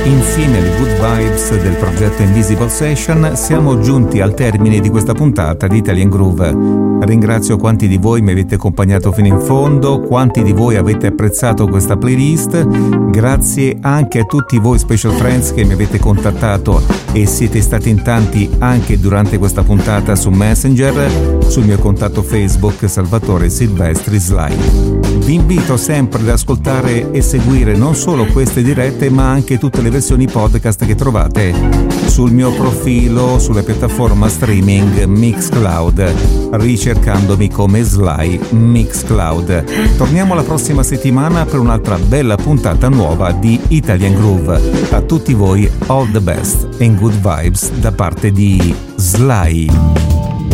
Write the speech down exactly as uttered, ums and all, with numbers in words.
Insieme alle Good Vibes del progetto Invisible Session siamo giunti al termine di questa puntata di Italian Groove. Ringrazio quanti di voi mi avete accompagnato fino in fondo, quanti di voi avete apprezzato questa playlist. Grazie anche a tutti voi special friends che mi avete contattato e siete stati in tanti anche durante questa puntata su Messenger, sul mio contatto Facebook Salvatore Silvestri Sly. Vi invito sempre ad ascoltare e seguire non solo queste dirette ma anche tutte le versioni podcast che trovate sul mio profilo sulla piattaforma streaming Mixcloud, ricercandomi come Sly Mixcloud. Torniamo la prossima settimana per un'altra bella puntata nuova di Italian Groove. A tutti voi all the best and good vibes da parte di Sly.